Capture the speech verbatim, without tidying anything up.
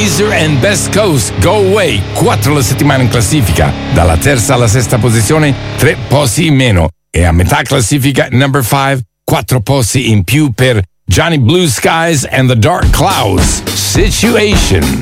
Weezer and Best Coast, Go Away, quattro la settimana in classifica. Dalla terza alla sesta posizione, tre posti in meno. E a metà classifica, number five, quattro posti in più per Johnny Blue Skies and the Dark Clouds, Situation.